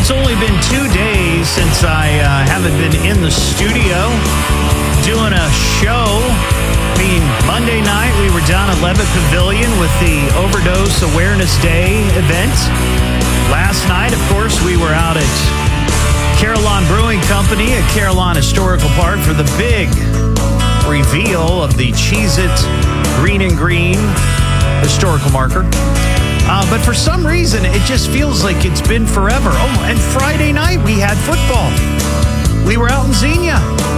It's only been 2 days since I haven't been in the studio doing a show. Monday night, we were down at Levitt Pavilion with the Overdose Awareness Day event. Last night, of course, we were out at Carillon Brewing Company at Carillon Historical Park for the big reveal of the Cheez-It Green and Green historical marker. But for some reason, it just feels like it's been forever. Oh, and Friday night, we had football. We were out in Xenia.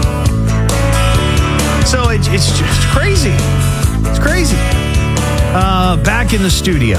So it's just crazy. It's crazy. Back in the studio.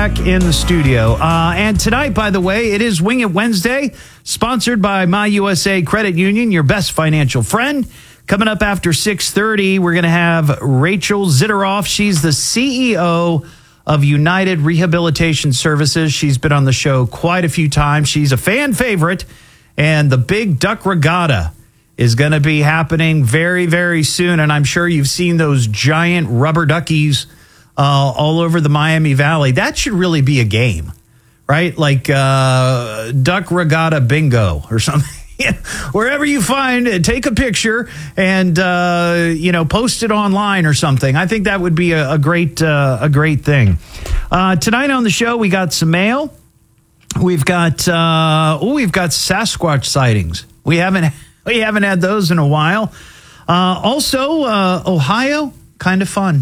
And tonight, by the way, it is Wing It Wednesday, sponsored by My USA Credit Union, your best financial friend. Coming up after 6:30, we're going to have Rachel Zitteroff. She's the CEO of United Rehabilitation Services. She's been on the show quite a few times. She's a fan favorite, and the Big Duck Regatta is going to be happening very, very soon, and I'm sure you've seen those giant rubber duckies all over the Miami Valley. That should really be a game, right? Like Duck Regatta Bingo or something. Wherever you find it, take a picture and post it online or something. I think that would be a great thing. Tonight on the show, we got some mail. We've got Sasquatch sightings. We haven't had those in a while. Also, Ohio, kind of fun.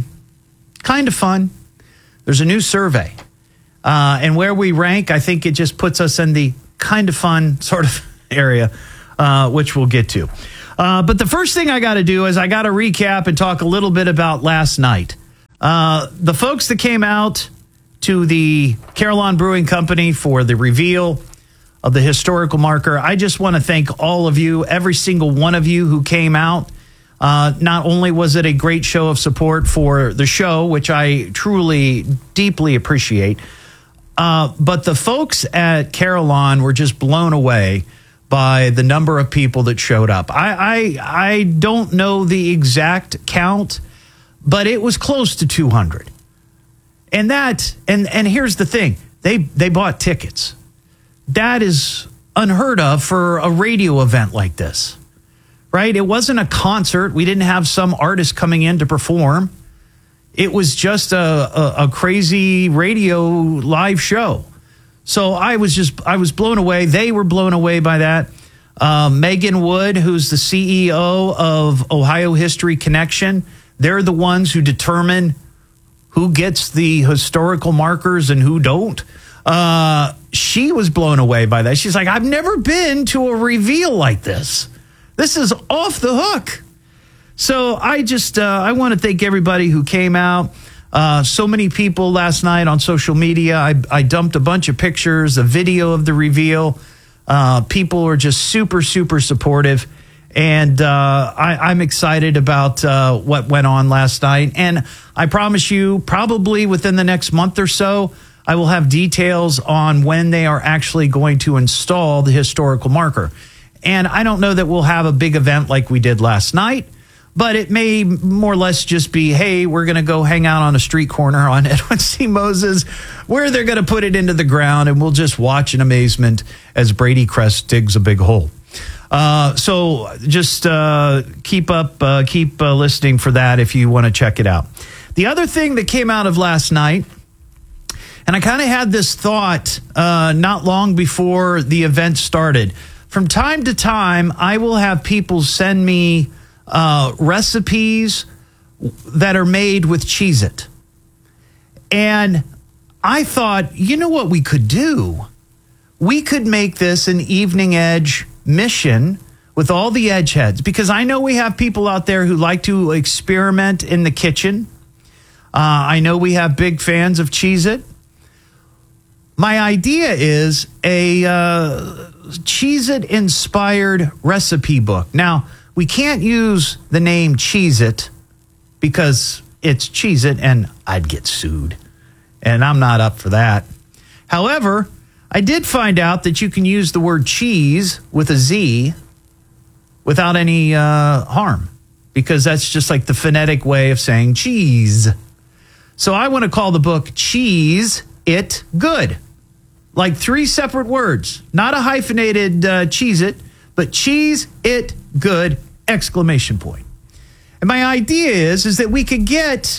There's a new survey, and where we rank, I think it just puts us in the kind of fun sort of area, which we'll get to. But the first thing I got to do is I got to recap and talk a little bit about last night. The folks that came out to the Carillon Brewing Company for the reveal of the historical marker, I just want to thank all of you, every single one of you who came out. Not only was it a great show of support for the show, which I truly, deeply appreciate, but the folks at Carillon were just blown away by the number of people that showed up. I don't know the exact count, but it was close to 200. And here's the thing. They bought tickets. That is unheard of for a radio event like this, right? It wasn't a concert. We didn't have some artist coming in to perform. It was just a crazy radio live show. So I was blown away. They were blown away by that. Megan Wood, who's the CEO of Ohio History Connection, they're the ones who determine who gets the historical markers and who don't. She was blown away by that. She's like, I've never been to a reveal like this. This is off the hook. So I want to thank everybody who came out. So many people last night on social media. I dumped a bunch of pictures, a video of the reveal. People were just super, super supportive. And I'm excited about what went on last night. And I promise you, probably within the next month or so, I will have details on when they are actually going to install the historical marker. And I don't know that we'll have a big event like we did last night, but it may more or less just be, hey, we're going to go hang out on a street corner on Edwin C. Moses, where they're going to put it into the ground, and we'll just watch in amazement as Brady Crest digs a big hole. So just keep listening for that if you want to check it out. The other thing that came out of last night, and I kind of had this thought not long before the event started. From time to time, I will have people send me recipes that are made with Cheez-It. And I thought, you know what we could do? We could make this an Evening Edge mission with all the edge heads, because I know we have people out there who like to experiment in the kitchen. I know we have big fans of Cheez-It. My idea is a Cheez-It-inspired recipe book. Now, we can't use the name Cheez-It because it's Cheez-It and I'd get sued. And I'm not up for that. However, I did find out that you can use the word cheese with a Z without any harm, because that's just like the phonetic way of saying cheese. So I want to call the book Cheese It Good. like 3 separate words, not a hyphenated Cheez-It, but Cheese It Good, exclamation point. And my idea is that we could get,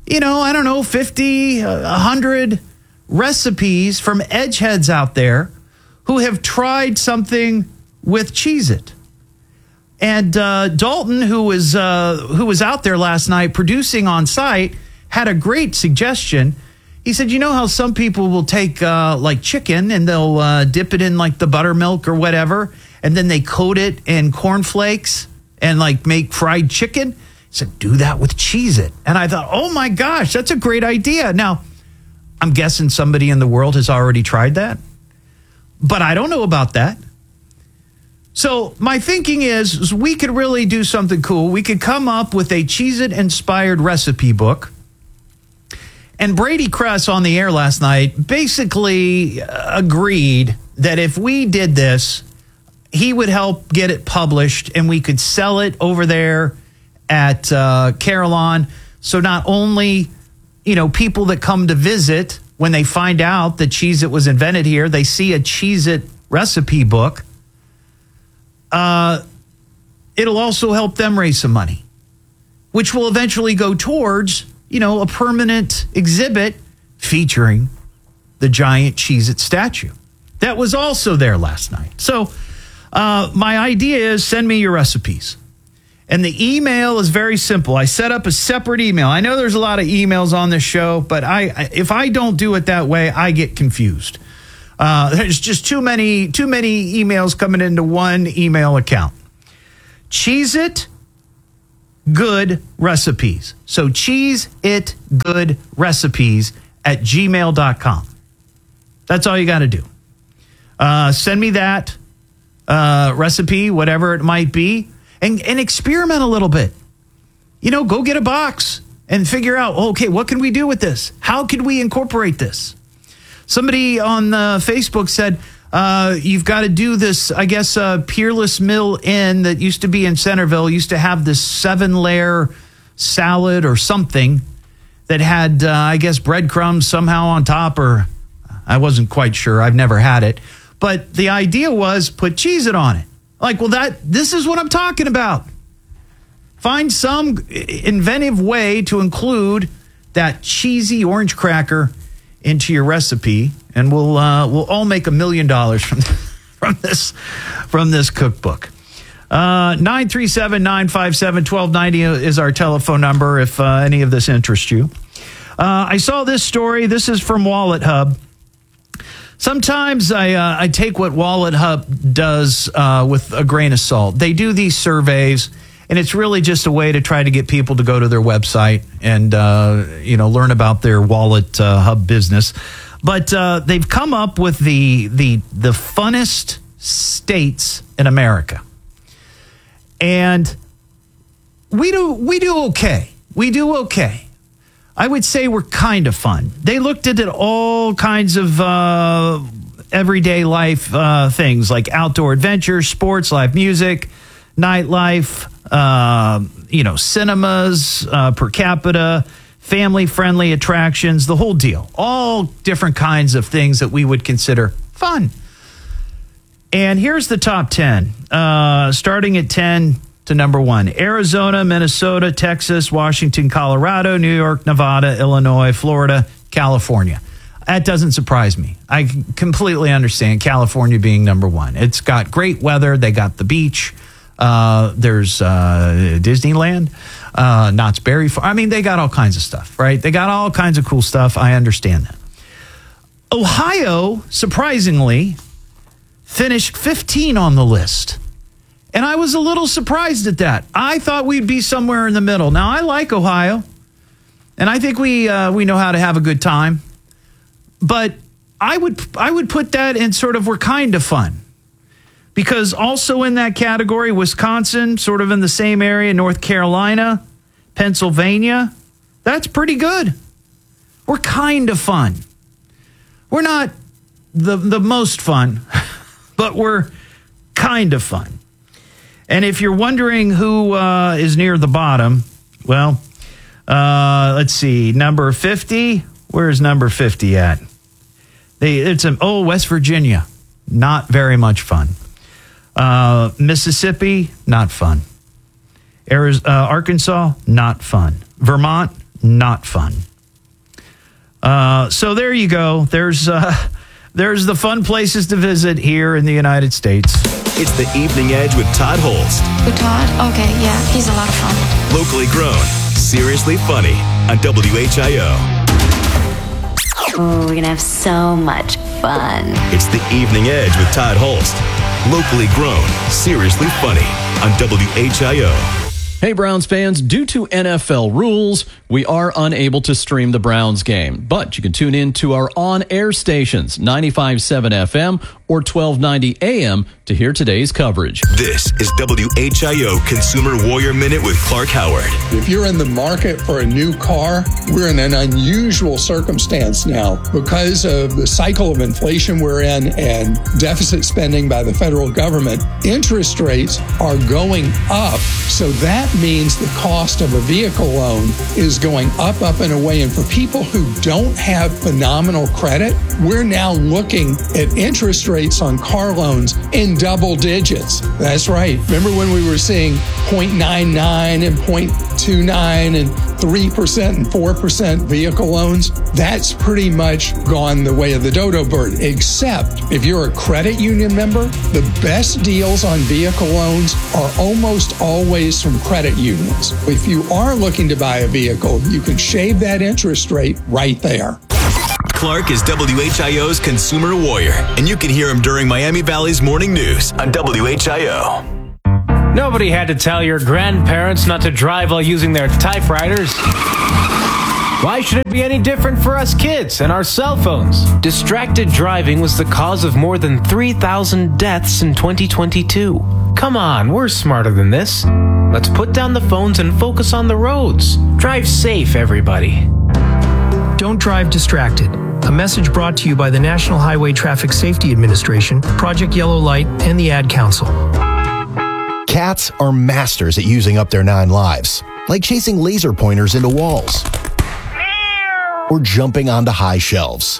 50, 100 recipes from edgeheads out there who have tried something with Cheez-It. And Dalton, who was out there last night producing on site, had a great suggestion. He said, you know how some people will take like chicken and they'll dip it in like the buttermilk or whatever, and then they coat it in cornflakes and like make fried chicken? He said, do that with Cheez-It. And I thought, oh my gosh, that's a great idea. Now, I'm guessing somebody in the world has already tried that, but I don't know about that. So my thinking is we could really do something cool. We could come up with a Cheez-It inspired recipe book. And Brady Kress on the air last night basically agreed that if we did this, he would help get it published and we could sell it over there at Carillon. So not only, people that come to visit, when they find out that Cheez-It was invented here, they see a Cheez-It recipe book. It'll also help them raise some money, which will eventually go towards, a permanent exhibit featuring the giant Cheez-It statue that was also there last night. So my idea is send me your recipes. And the email is very simple. I set up a separate email. I know there's a lot of emails on this show, but if I don't do it that way, I get confused. There's just too many emails coming into one email account. Cheez-It Good Recipes. So Cheez-It Good Recipes at gmail.com. That's all you got to do. Send me that recipe, whatever it might be, and experiment a little bit. Go get a box and figure out, okay, what can we do with this? How can we incorporate this? Somebody on Facebook said, you've got to do this, I guess, Peerless Mill Inn that used to be in Centerville used to have this 7-layer salad or something that had, I guess, breadcrumbs somehow on top, or I wasn't quite sure. I've never had it. But the idea was put Cheez-It on it. Like, well, this is what I'm talking about. Find some inventive way to include that cheesy orange cracker into your recipe, and we'll all make $1 million from this cookbook. 937-957-1290 is our telephone number if any of this interests you. I saw this story. This is from Wallet Hub. Sometimes I take what Wallet Hub does with a grain of salt. They do these surveys, and it's really just a way to try to get people to go to their website and learn about their Wallet Hub business. But they've come up with the funnest states in America, and we do okay. We do okay. I would say we're kind of fun. They looked at all kinds of everyday life things like outdoor adventure, sports, live music, nightlife, cinemas, per capita, family-friendly attractions, the whole deal. All different kinds of things that we would consider fun. And here's the top 10, starting at 10 to number 1. Arizona, Minnesota, Texas, Washington, Colorado, New York, Nevada, Illinois, Florida, California. That doesn't surprise me. I completely understand California being number 1. It's got great weather. They got the beach. There's Disneyland, Knott's Berry Farm. I mean, they got all kinds of stuff, right? They got all kinds of cool stuff. I understand that. Ohio, surprisingly, finished 15 on the list. And I was a little surprised at that. I thought we'd be somewhere in the middle. Now, I like Ohio, and I think we know how to have a good time. But I would put that in sort of we're kind of fun. Because also in that category, Wisconsin, sort of in the same area, North Carolina, Pennsylvania, that's pretty good. We're kind of fun. We're not the most fun, but we're kind of fun. And if you're wondering who is near the bottom, well, let's see, number 50. Where's number 50 at? West Virginia, not very much fun. Mississippi, not fun. Arkansas, not fun. Vermont, not fun. So there you go. There's the fun places to visit here in the United States. It's the Evening Edge with Todd Holst. With Todd? Okay, yeah, he's a lot of fun. Locally grown, seriously funny on WHIO. Oh, we're going to have so much fun. It's the Evening Edge with Todd Holst. Locally grown, seriously funny on WHIO. Hey, Browns fans, due to NFL rules, we are unable to stream the Browns game, but you can tune in to our on-air stations, 95.7 FM or 1290 AM, to hear today's coverage. This is WHIO Consumer Warrior Minute with Clark Howard. If you're in the market for a new car, we're in an unusual circumstance now because of the cycle of inflation we're in and deficit spending by the federal government. Interest rates are going up, so that means the cost of a vehicle loan is going up and away. And for people who don't have phenomenal credit, we're now looking at interest rates on car loans in double digits. That's right. Remember when we were seeing 0.99 and 0.29 and 3% and 4% vehicle loans? That's pretty much gone the way of the dodo bird, except if you're a credit union member, the best deals on vehicle loans are almost always from credit unions. If you are looking to buy a vehicle, you can shave that interest rate right there. Clark is WHIO's Consumer Warrior, and you can hear him during Miami Valley's Morning News on WHIO. Nobody had to tell your grandparents not to drive while using their typewriters. Why should it be any different for us kids and our cell phones? Distracted driving was the cause of more than 3,000 deaths in 2022. Come on, we're smarter than this. Let's put down the phones and focus on the roads. Drive safe, everybody. Don't drive distracted. A message brought to you by the National Highway Traffic Safety Administration, Project Yellow Light, and the Ad Council. Cats are masters at using up their 9 lives, like chasing laser pointers into walls or jumping onto high shelves.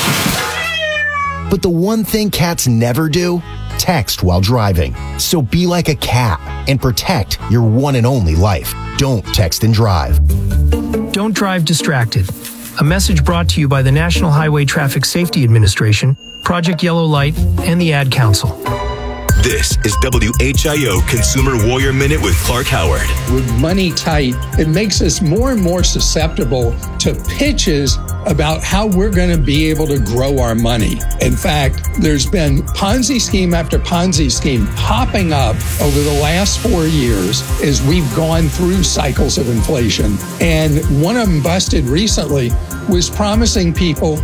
But the one thing cats never do? Text while driving. So be like a cat and protect your one and only life. Don't text and drive. Don't drive distracted. A message brought to you by the National Highway Traffic Safety Administration, Project Yellow Light, and the Ad Council. This is WHIO Consumer Warrior Minute with Clark Howard. With money tight, it makes us more and more susceptible to pitches about how we're going to be able to grow our money. In fact, there's been Ponzi scheme after Ponzi scheme popping up over the last 4 years as we've gone through cycles of inflation. And one of them busted recently was promising people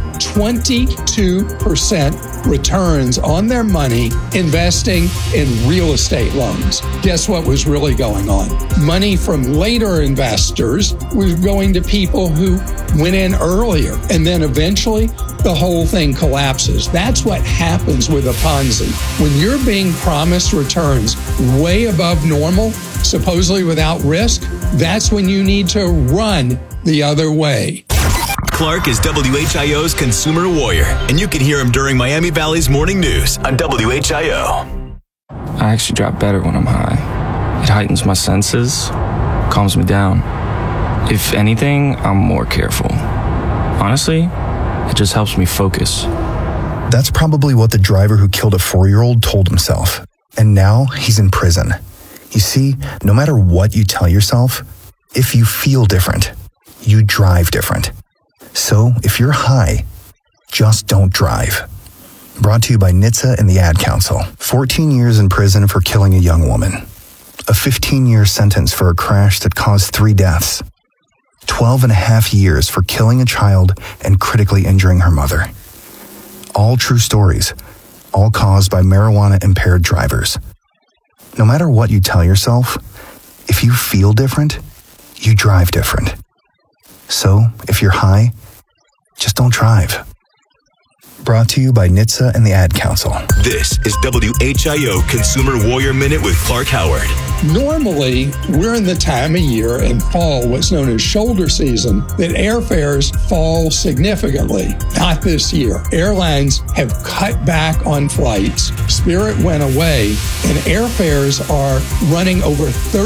22% returns on their money investing in real estate loans. Guess what was really going on? Money from later investors was going to people who went in earlier, and then eventually the whole thing collapses. That's what happens with a Ponzi. When you're being promised returns way above normal, supposedly without risk, that's when you need to run the other way. Clark is WHIO's Consumer Warrior, and you can hear him during Miami Valley's Morning News on WHIO. I actually drop better when I'm high. It heightens my senses, calms me down. If anything, I'm more careful. Honestly, it just helps me focus. That's probably what the driver who killed a 4-year-old told himself. And now he's in prison. You see, no matter what you tell yourself, if you feel different, you drive different. So if you're high, just don't drive. Brought to you by NHTSA and the Ad Council. 14 years in prison for killing a young woman. A 15-year sentence for a crash that caused 3 deaths. 12 and a half years for killing a child and critically injuring her mother. All true stories, all caused by marijuana-impaired drivers. No matter what you tell yourself, if you feel different, you drive different. So, if you're high, just don't drive. brought to you by NHTSA and the Ad Council. This is WHIO Consumer Warrior Minute with Clark Howard. Normally, we're in the time of year in fall, what's known as shoulder season, that airfares fall significantly. Not this year. Airlines have cut back on flights. Spirit went away, and airfares are running over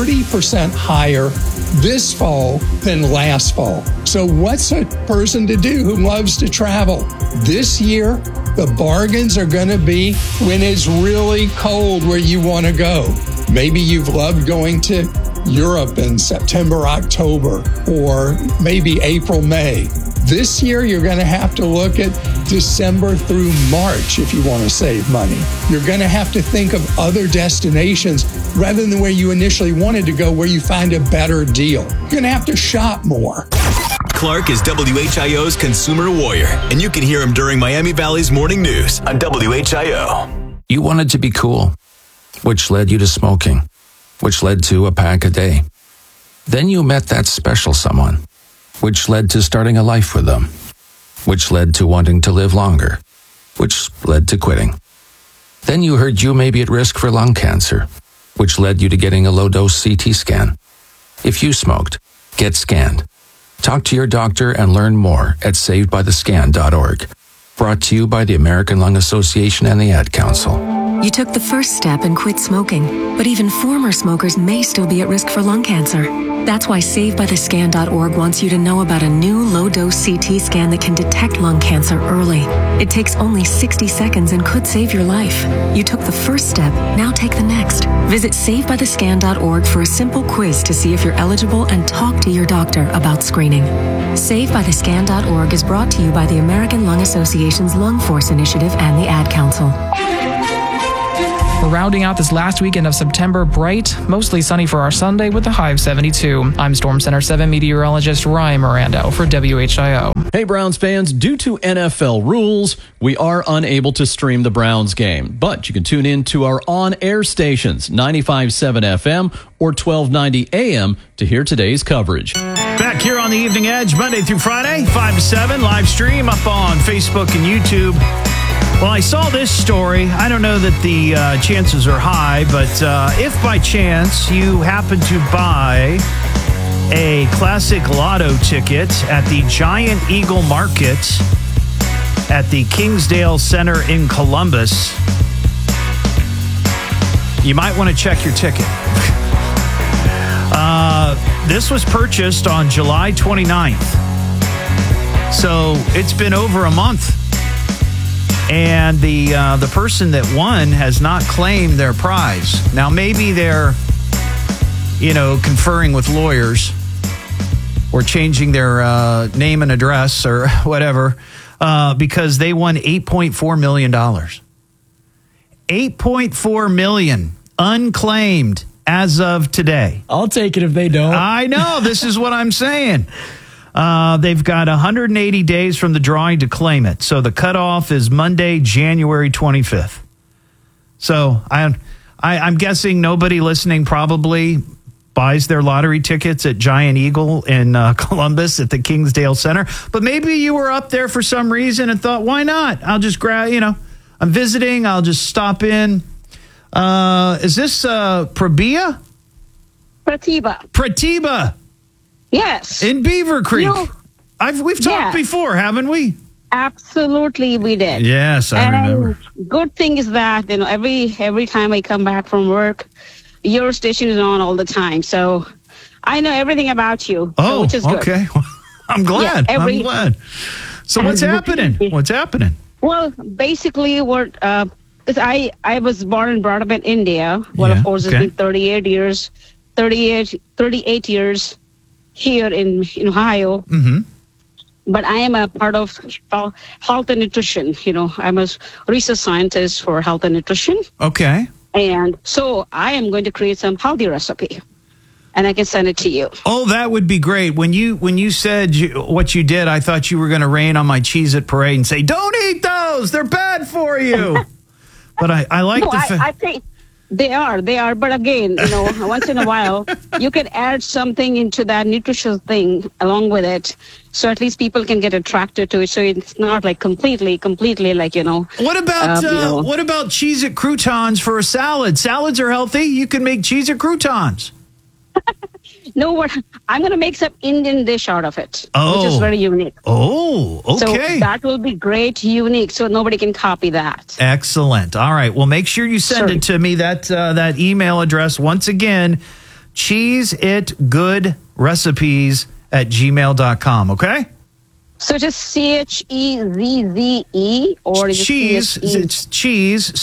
30% higher this fall than last fall. So what's a person to do who loves to travel? This year, the bargains are going to be when it's really cold where you want to go. Maybe you've loved going to Europe in September, October, or maybe April, May. This year, you're going to have to look at December through March if you want to save money. You're going to have to think of other destinations rather than where you initially wanted to go, where you find a better deal. You're going to have to shop more. Clark is WHIO's Consumer Warrior, and you can hear him during Miami Valley's morning news on WHIO. You wanted to be cool, which led you to smoking, which led to a pack a day. Then you met that special someone, which led to starting a life with them, which led to wanting to live longer, which led to quitting. Then you heard you may be at risk for lung cancer, which led you to getting a low-dose CT scan. If you smoked, get scanned. Talk to your doctor and learn more at savedbythescan.org. Brought to you by the American Lung Association and the Ad Council. You took the first step and quit smoking, but even former smokers may still be at risk for lung cancer. That's why SaveByTheScan.org wants you to know about a new low-dose CT scan that can detect lung cancer early. It takes only 60 seconds and could save your life. You took the first step, now take the next. Visit SaveByTheScan.org for a simple quiz to see if you're eligible and talk to your doctor about screening. SaveByTheScan.org is brought to you by the American Lung Association's Lung Force Initiative and the Ad Council. We're rounding out this last weekend of September bright, mostly sunny for our Sunday with a high of 72. I'm Storm Center 7 meteorologist Ryan Mirando for WHIO. Hey, Browns fans, due to NFL rules, we are unable to stream the Browns game, but you can tune in to our on-air stations, 95.7 FM or 1290 AM, to hear today's coverage. Back here on the Evening Edge, Monday through Friday, 5 to 7, live stream up on Facebook and YouTube. Well, I saw this story. I don't know that the chances are high, but if by chance you happen to buy a classic lotto ticket at the Giant Eagle Market at the Kingsdale Center in Columbus, you might want to check your ticket. This was purchased on July 29th, so it's been over a month. And the person that won has not claimed their prize. Now, maybe they're, conferring with lawyers or changing their name and address or whatever because they won $8.4 million. $8.4 million unclaimed as of today. I'll take it if they don't. I know. This is what I'm saying. They've got 180 days from the drawing to claim it. So the cutoff is Monday, January 25th. So I'm guessing nobody listening probably buys their lottery tickets at Giant Eagle in Columbus at the Kingsdale Center. But maybe you were up there for some reason and thought, why not? I'll just grab, I'm visiting. I'll just stop in. Is this Prabia? Pratibha. Yes. In Beaver Creek. We've talked before, haven't we? Absolutely, we did. Yes, I remember. Good thing is that, every time I come back from work, your station is on all the time. So I know everything about you. Oh, which is good. Okay. I'm glad. Yeah, I'm glad. So what's happening? What's happening? Well, basically, because I was born and brought up in India. Well, of course, it's been 38 years here in Ohio. Mm-hmm. But I am a part of health and nutrition. I'm a research scientist for health and nutrition. Okay. And so I am going to create some healthy recipe, and I can send it to you. Oh, that would be great. When you said what you did, I thought you were going to rain on my Cheez-It parade and say, "Don't eat those; they're bad for you." But I like I think They are. But again, once in a while, you can add something into that nutritious thing along with it. So at least people can get attracted to it. So it's not like completely like, What about Cheez-It croutons for a salad? Salads are healthy. You can make Cheez-It croutons. No, I'm going to make some Indian dish out of it, which is very unique. Oh, okay. So that will be great, unique, so nobody can copy that. Excellent. All right. Well, make sure you send it to me, that email address. Once again, cheeseitgoodrecipes@gmail.com, okay? So just CHEZZE or is cheese? It's cheese,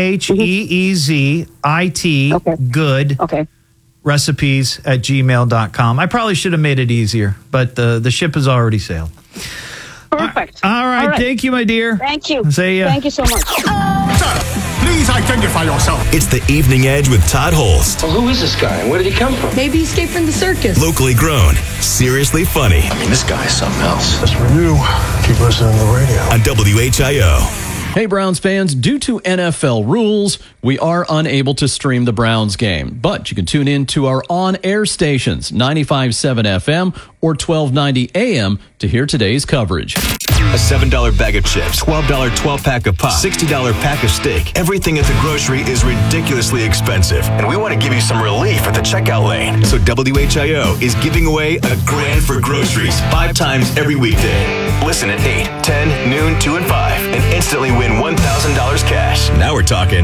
CHEEZIT, good. Okay. recipes@gmail.com. I probably should have made it easier, but the ship has already sailed. Perfect. All right. Thank you, my dear. Thank you. Thank you so much. Sir, please identify yourself. It's the Evening Edge with Todd Holst. Well, who is this guy and where did he come from? Maybe he escaped from the circus. Locally grown, seriously funny. I mean, this guy is something else. That's for you. Keep listening to the radio. On WHIO. Hey, Browns fans, due to NFL rules, we are unable to stream the Browns game, but you can tune in to our on-air stations, 95.7 FM or 1290 AM, to hear today's coverage. A $7 bag of chips, $12 12-pack of pop, $60 pack of steak. Everything at the grocery is ridiculously expensive, and we want to give you some relief at the checkout lane. So WHIO is giving away $1,000 for groceries 5 times every weekday. Listen at 8, 10, noon, 2, and 5, and instantly win $1,000 cash. Now we're talking.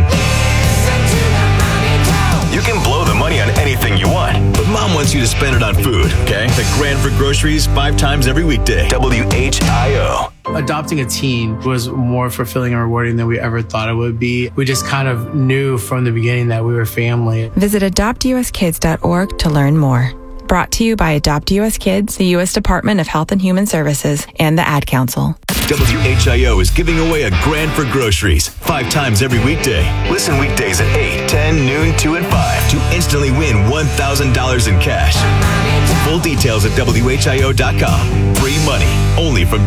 You can blow the money on anything you want, but Mom wants you to spend it on food, okay? $1,000 for groceries 5 times every weekday. WHIO. Adopting a teen was more fulfilling and rewarding than we ever thought it would be. We just kind of knew from the beginning that we were family. Visit adoptuskids.org to learn more. Brought to you by Adopt US Kids, the U.S. Department of Health and Human Services, and the Ad Council. WHIO is giving away $1,000 for groceries 5 times every weekday. Listen weekdays at 8, 10, noon, 2, and 5 to instantly win $1,000 in cash. Full details at WHIO.com. Free money only from